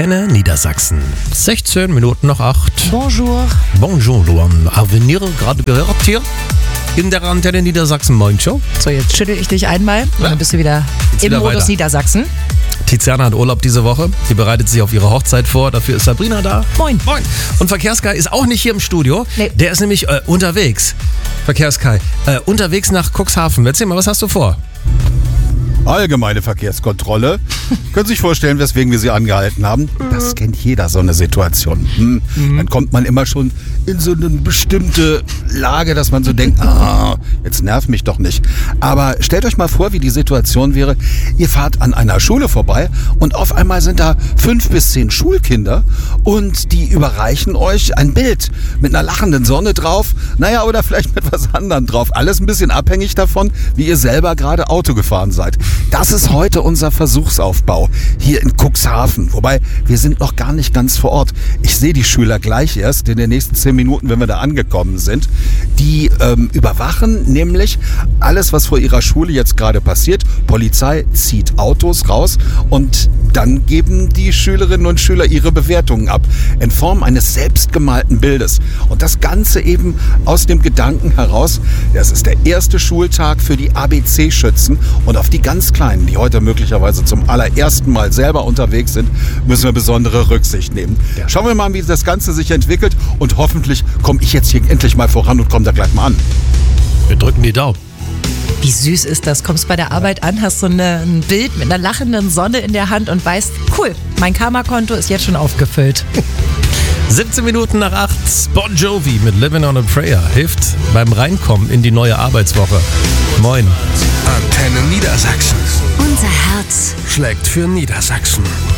Antenne Niedersachsen. 16 Minuten nach 8. Bonjour. Bonjour, Luan. Avenir, gerade gehört hier in der Antenne Niedersachsen Moin Show. So, jetzt schüttel ich dich einmal und dann bist du wieder im wieder Modus weiter. Niedersachsen. Tiziana hat Urlaub diese Woche. Sie bereitet sich auf ihre Hochzeit vor. Dafür ist Sabrina da. Moin. Moin. Und Verkehrskai ist auch nicht hier im Studio. Nee. Der ist nämlich unterwegs. Verkehrskai, unterwegs nach Cuxhaven. Erzähl mal, was hast du vor? Allgemeine Verkehrskontrolle. Können Sie sich vorstellen, weswegen wir Sie angehalten haben? Das kennt jeder, so eine Situation. Dann kommt man immer schon in so eine bestimmte Lage, dass man so denkt, jetzt nerv mich doch nicht. Aber stellt euch mal vor, wie die Situation wäre, ihr fahrt an einer Schule vorbei und auf einmal sind da 5 bis 10 Schulkinder und die überreichen euch ein Bild mit einer lachenden Sonne drauf, naja, oder vielleicht mit was anderem drauf. Alles ein bisschen abhängig davon, wie ihr selber gerade Auto gefahren seid. Das ist heute unser Versuchsaufbau hier in Cuxhaven. Wobei, wir sind noch gar nicht ganz vor Ort. Ich sehe die Schüler gleich erst in den nächsten 10 Minuten, wenn wir da angekommen sind. Die überwachen nämlich alles, was vor ihrer Schule jetzt gerade passiert. Polizei zieht Autos raus und dann geben die Schülerinnen und Schüler ihre Bewertungen ab. In Form eines selbstgemalten Bildes. Und das Ganze eben aus dem Gedanken heraus, das ist der erste Schultag für die ABC-Schützen und auf die ganz Kleinen, die heute möglicherweise zum allerersten Mal selber unterwegs sind, müssen wir besondere Rücksicht nehmen. Schauen wir mal, wie das Ganze sich entwickelt und hoffentlich komme ich jetzt hier endlich mal voran und komme da gleich mal an. Wir drücken die Daumen. Wie süß ist das? Kommst bei der Arbeit an, hast so ein Bild mit einer lachenden Sonne in der Hand und weißt, cool, mein Karma-Konto ist jetzt schon aufgefüllt. 17 Minuten nach 8. Bon Jovi mit Living on a Prayer hilft beim Reinkommen in die neue Arbeitswoche. Moin. Antenne Niedersachsen. Unser Herz Schlägt für Niedersachsen.